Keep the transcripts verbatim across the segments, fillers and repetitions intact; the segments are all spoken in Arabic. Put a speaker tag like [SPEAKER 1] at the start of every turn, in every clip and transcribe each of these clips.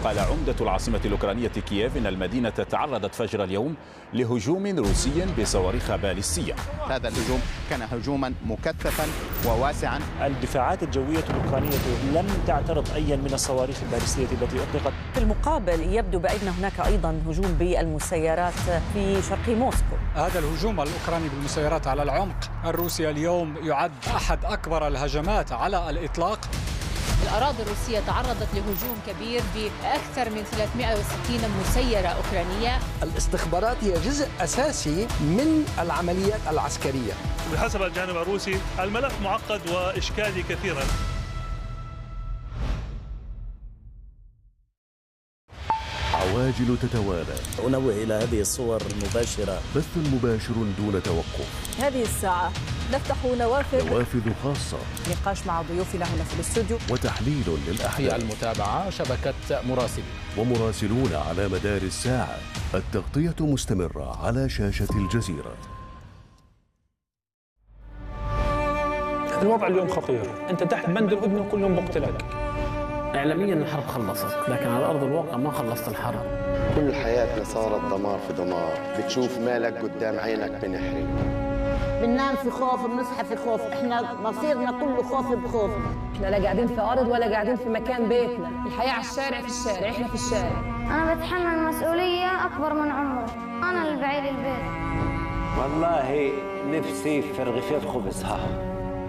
[SPEAKER 1] قال عمدة العاصمة الأوكرانية كييف إن المدينة تعرضت فجر اليوم لهجوم روسي بصواريخ باليستية.
[SPEAKER 2] هذا الهجوم كان هجوما مكثفا وواسعا.
[SPEAKER 3] الدفاعات الجوية الأوكرانية لم تعترض أي من الصواريخ الباليستية التي أطلقت.
[SPEAKER 4] في المقابل يبدو بأن هناك أيضا هجوم بالمسيرات في شرق موسكو.
[SPEAKER 5] هذا الهجوم الأوكراني بالمسيرات على العمق الروسي اليوم يعد أحد أكبر الهجمات على الإطلاق.
[SPEAKER 6] الأراضي الروسية تعرضت لهجوم كبير بأكثر من ثلاثمائة وستين مسيرة أوكرانية.
[SPEAKER 7] الاستخبارات هي جزء أساسي من العمليات العسكرية.
[SPEAKER 8] بحسب الجانب الروسي الملف معقد وإشكالي كثيرا.
[SPEAKER 9] عواجل تتوالى.
[SPEAKER 10] أنوه إلى هذه الصور المباشرة.
[SPEAKER 9] بث مباشر دون توقف.
[SPEAKER 4] هذه الساعة نفتح نوافذ
[SPEAKER 9] نوافذ خاصة.
[SPEAKER 4] نقاش مع ضيوفنا هنا في الاستوديو.
[SPEAKER 9] وتحليل للأحداث.
[SPEAKER 11] في المتابعة شبكة مراسلين.
[SPEAKER 9] ومراسلون على مدار الساعة. التغطية مستمرة على شاشة الجزيرة.
[SPEAKER 3] الوضع اليوم خطير، أنت تحت بند الهدنة وكل يوم بقتلك.
[SPEAKER 11] إعلاميا الحرب خلصت، لكن على أرض الواقع ما خلصت الحرب.
[SPEAKER 12] كل حياتنا صارت دمار في دمار، بتشوف مالك قدام عينك بنحرق.
[SPEAKER 13] بننام في خوف، بنصحى في خوف، احنا مصيرنا كله خوف بخوف.
[SPEAKER 14] احنا لا قاعدين في أرض ولا قاعدين في مكان بيتنا، الحياة على الشارع في الشارع، احنا في الشارع.
[SPEAKER 15] أنا بتحمل مسؤولية أكبر من عمري، أنا اللي بعيد البيت.
[SPEAKER 16] والله نفسي في رغيفين خبز. ها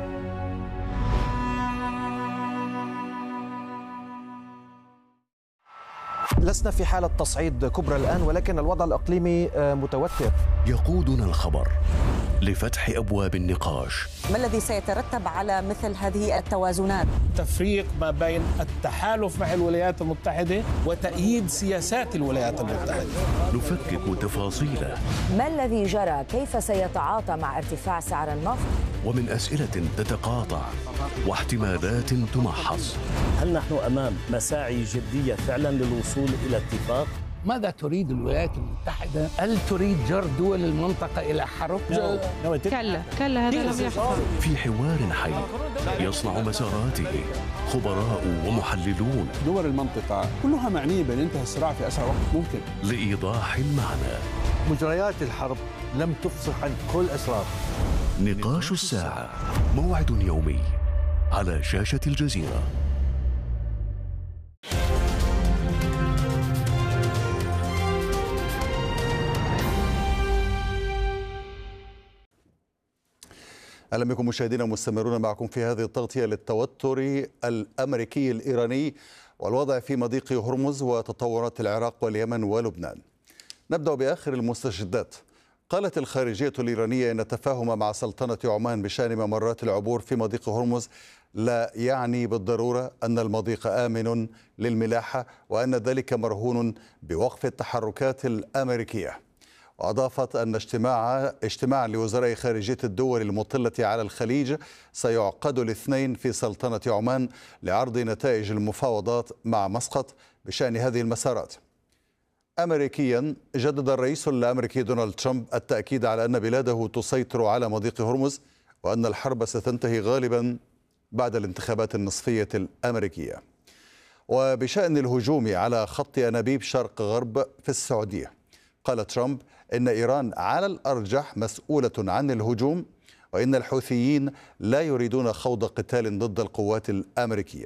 [SPEAKER 17] لسنا في حالة تصعيد كبرى الآن، ولكن الوضع الإقليمي متوتر.
[SPEAKER 9] يقودنا الخبر لفتح أبواب النقاش.
[SPEAKER 4] ما الذي سيترتب على مثل هذه التوازنات؟
[SPEAKER 18] تفريق ما بين التحالف مع الولايات المتحدة وتأييد سياسات الولايات المتحدة.
[SPEAKER 9] نفكك تفاصيله.
[SPEAKER 4] ما الذي جرى؟ كيف سيتعاطى مع ارتفاع سعر النفط؟
[SPEAKER 9] ومن أسئلة تتقاطع واحتمالات تمحص.
[SPEAKER 10] هل نحن أمام مساعي جدية فعلا للوصول إلى اتفاق؟
[SPEAKER 18] ماذا تريد الولايات المتحدة؟ هل تريد جر دول المنطقة إلى حرب؟
[SPEAKER 6] كلا كلا هذا لم يحصل.
[SPEAKER 9] في حوار حي يصنع مساراته خبراء ومحللون.
[SPEAKER 19] دول المنطقة كلها معنية بأن ينتهي الصراع في أسرع وقت ممكن.
[SPEAKER 9] لإيضاح المعنى.
[SPEAKER 20] مجريات الحرب لم تفصح عن كل أسرار.
[SPEAKER 9] نقاش الساعة، موعد يومي على شاشة الجزيرة.
[SPEAKER 1] أهلا بكم مشاهدينا، مستمرون معكم في هذه التغطية للتوتر الأمريكي الإيراني والوضع في مضيق هرمز وتطورات العراق واليمن ولبنان. نبدأ بآخر المستجدات. قالت الخارجية الإيرانية أن التفاهم مع سلطنة عمان بشأن ممرات العبور في مضيق هرمز لا يعني بالضرورة أن المضيق آمن للملاحة، وأن ذلك مرهون بوقف التحركات الأمريكية. وأضافت أن اجتماع اجتماع لوزراء خارجية الدول المطلة على الخليج سيعقد الاثنين في سلطنة عمان لعرض نتائج المفاوضات مع مسقط بشأن هذه المسارات. أمريكيا، جدد الرئيس الأمريكي دونالد ترامب التأكيد على أن بلاده تسيطر على مضيق هرمز، وأن الحرب ستنتهي غالبا بعد الانتخابات النصفية الأمريكية. وبشأن الهجوم على خط أنابيب شرق غرب في السعودية، قال ترامب إن إيران على الأرجح مسؤولة عن الهجوم، وإن الحوثيين لا يريدون خوض قتال ضد القوات الأمريكية.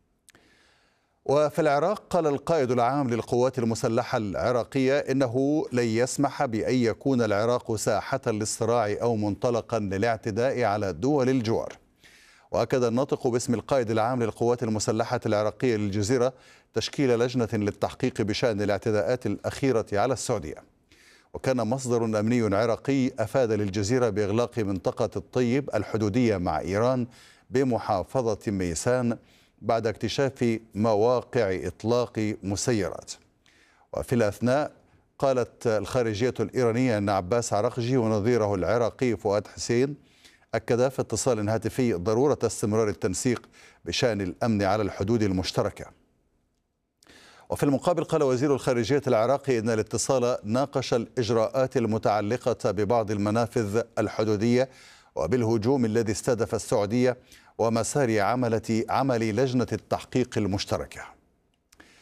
[SPEAKER 1] وفي العراق، قال القائد العام للقوات المسلحة العراقية إنه لن يسمح بأن يكون العراق ساحة للصراع أو منطلقا للاعتداء على دول الجوار. وأكد الناطق باسم القائد العام للقوات المسلحة العراقية للجزيرة تشكيل لجنة للتحقيق بشأن الاعتداءات الأخيرة على السعودية. وكان مصدر أمني عراقي أفاد للجزيرة بإغلاق منطقة الطيب الحدودية مع إيران بمحافظة ميسان بعد اكتشاف مواقع إطلاق مسيرات. وفي الأثناء، قالت الخارجية الإيرانية أن عباس عرقجي ونظيره العراقي فؤاد حسين أكدا في اتصال هاتفي ضرورة استمرار التنسيق بشأن الأمن على الحدود المشتركة. وفي المقابل، قال وزير الخارجية العراقي إن الاتصال ناقش الإجراءات المتعلقة ببعض المنافذ الحدودية وبالهجوم الذي استهدف السعودية ومسار عملة عمل لجنة التحقيق المشتركة.